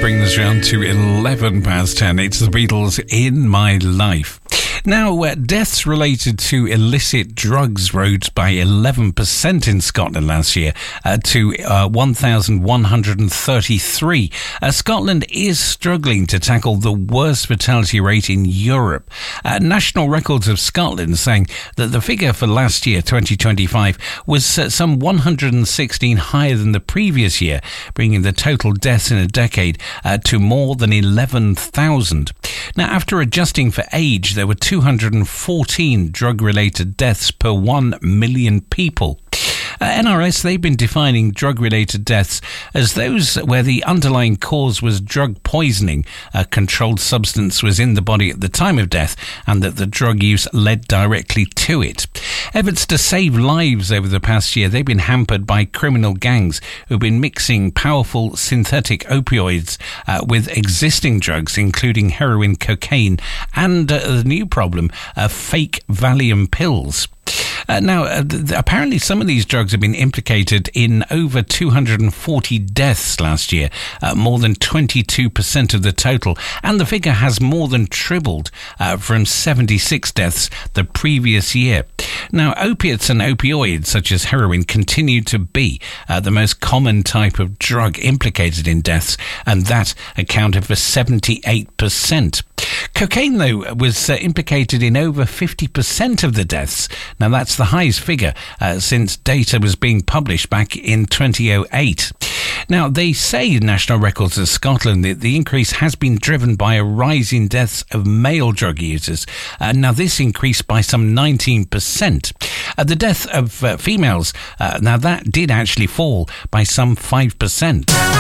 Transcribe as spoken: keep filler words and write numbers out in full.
bringing us round to eleven past ten. It's the Beatles, In My Life. Now, uh, deaths related to illicit drugs rose by eleven percent in Scotland last year uh, to uh, one thousand one hundred thirty-three. Uh, Scotland is struggling to tackle the worst fatality rate in Europe. Uh, National Records of Scotland saying that the figure for last year, twenty twenty-five, was uh, some one hundred sixteen higher than the previous year, bringing the total deaths in a decade uh, to more than eleven thousand. Now, after adjusting for age, there were two hundred fourteen drug-related deaths per one million people. Uh, N R S, they've been defining drug-related deaths as those where the underlying cause was drug poisoning, a controlled substance was in the body at the time of death, and that the drug use led directly to it. Efforts to save lives over the past year, they've been hampered by criminal gangs who've been mixing powerful synthetic opioids uh, with existing drugs, including heroin, cocaine, and uh, the new problem, uh, fake Valium pills. Uh, now, uh, th- apparently some of these drugs have been implicated in over two hundred forty deaths last year, uh, more than twenty-two percent of the total, and the figure has more than tripled uh, from seventy-six deaths the previous year. Now, opiates and opioids, such as heroin, continue to be uh, the most common type of drug implicated in deaths, and that accounted for seventy-eight percent. Cocaine, though, was uh, implicated in over fifty percent of the deaths. Now, that's the highest figure uh, since data was being published back in twenty oh eight. Now, they say, National Records of Scotland, that the increase has been driven by a rise in deaths of male drug users. Uh, now, this increased by some nineteen percent. Uh, the death of uh, females, uh, now that did actually fall by some five percent.